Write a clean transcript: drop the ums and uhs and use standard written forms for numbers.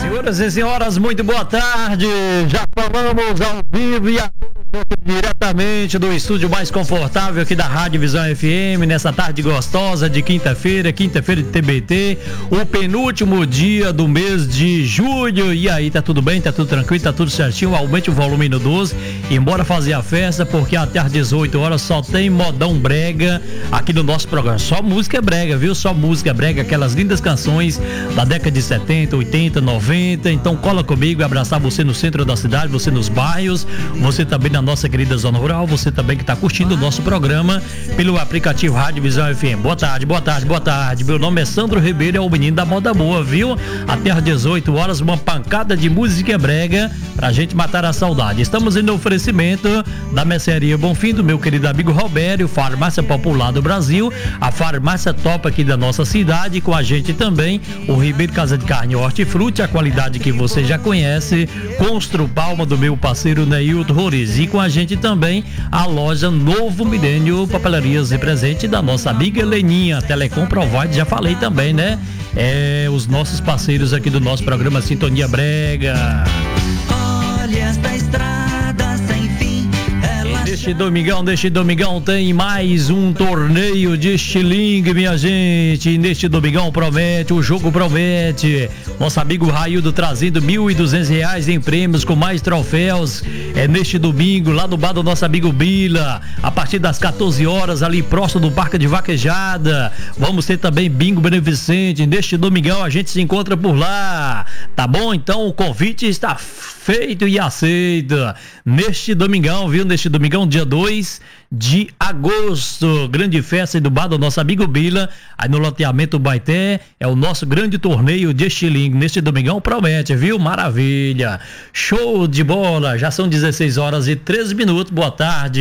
Senhoras e senhores, muito boa tarde. Já falamos ao vivo e diretamente do estúdio mais confortável aqui da Rádio Visão FM, nessa tarde gostosa de quinta-feira de TBT, o penúltimo dia do mês de julho. E aí, tá tudo bem? Tá tudo tranquilo? Tá tudo certinho? Aumente o volume no 12 e bora fazer a festa, porque até às 18 horas só tem modão brega aqui no nosso programa. Só música brega, viu? Só música brega, aquelas lindas canções da década de 70, 80, 90. Então cola comigo e abraçar você no centro da cidade, você nos bairros, você também na nossa querida Zona Rural, você também que está curtindo o nosso programa pelo aplicativo Rádio Visão FM. Boa tarde, boa tarde, boa tarde. Meu nome é Sandro Ribeiro, é o menino da moda boa, viu? Até às 18 horas, uma pancada de música brega pra gente matar a saudade. Estamos em oferecimento da Mercearia Bonfim, do meu querido amigo Robério, farmácia popular do Brasil, a farmácia top aqui da nossa cidade, com a gente também o Ribeiro Casa de Carne, Hortifruti, a qualidade que você já conhece, Constru Palma do meu parceiro Neilton Roriz, e com a gente também a loja Novo Milênio, papelarias e presente da nossa amiga Heleninha, Telecom Provide, já falei também, né? Os nossos parceiros aqui do nosso programa Sintonia Brega. Olha esta estrada sem fim. Neste domingão tem mais um torneio de estilingue, minha gente. Neste domingão promete, o jogo promete. Nosso amigo Raildo trazendo R$1.200 em prêmios com mais troféus. É neste domingo, lá no bar do nosso amigo Bila, a partir das 14 horas, ali próximo do Parque de Vaquejada. Vamos ter também bingo beneficente. Neste domingão a gente se encontra por lá, tá bom? Então o convite está feito e aceito. Neste domingão, viu? Neste domingão, dia 2 de agosto, grande festa do bar do nosso amigo Bila, aí no loteamento Baité, é o nosso grande torneio de estilingue. Neste domingão promete, viu? Maravilha, show de bola. Já são 16 horas e 13 minutos, boa tarde.